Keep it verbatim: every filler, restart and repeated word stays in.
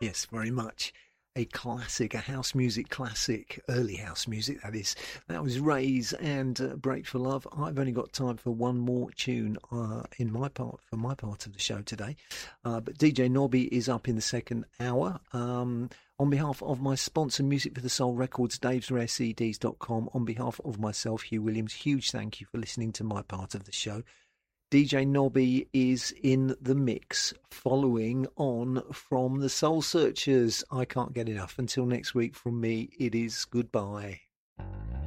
Yes, very much. A classic, a house music classic, early house music, that is. That was Rays and uh, Break for Love. I've only got time for one more tune uh, in my part, for my part of the show today. Uh, but D J Nobby is up in the second hour. Um, on behalf of my sponsor, Music for the Soul Records, daves rare c ds dot com, on behalf of myself, Hugh Williams, huge thank you for listening to my part of the show. D J Nobby is in the mix, following on from the Soul Searchers. I can't get enough. Until next week, from me, it is goodbye.